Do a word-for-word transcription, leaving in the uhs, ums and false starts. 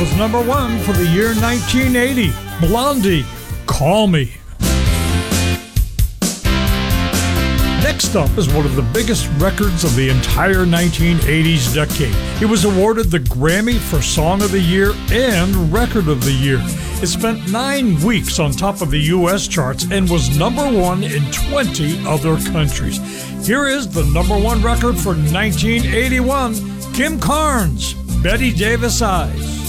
was number one for the year nineteen eighty. Blondie, Call Me. Next up is one of the biggest records of the entire nineteen eighties decade. It was awarded the Grammy for Song of the Year and Record of the Year. It spent nine weeks on top of the U S charts and was number one in twenty other countries. Here is the number one record for nineteen eighty-one, Kim Carnes, Betty Davis Eyes.